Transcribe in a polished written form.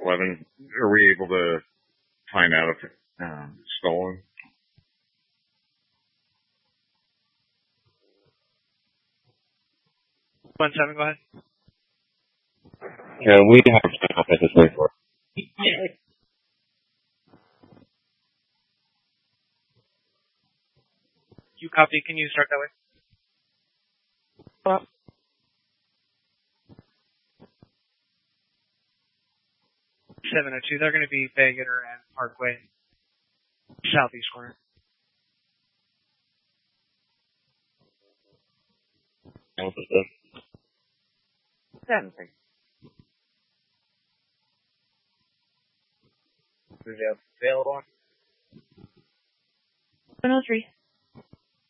11. Are we able to find out if it's stolen? One seven, go ahead. Yeah, we have office at 24. You copy, can you start that way? 702, they're going to be Bagoter and Parkway, southeast corner. What's this? Anything. Who's available? 103.